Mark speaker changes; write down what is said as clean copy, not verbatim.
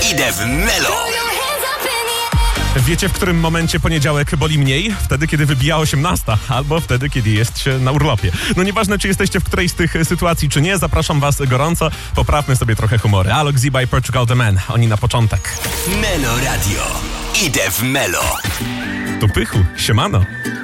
Speaker 1: Idę w Melo.
Speaker 2: Wiecie, w którym momencie poniedziałek boli mniej? Wtedy, kiedy wybija 18, albo wtedy, kiedy jest się na urlopie. No nieważne, czy jesteście w którejś z tych sytuacji, czy nie, zapraszam was gorąco. Poprawmy sobie trochę humory. Alok Z by Portugal The Man. Oni na początek.
Speaker 1: Melo Radio. Idę w Melo.
Speaker 2: To Pychu, siemano.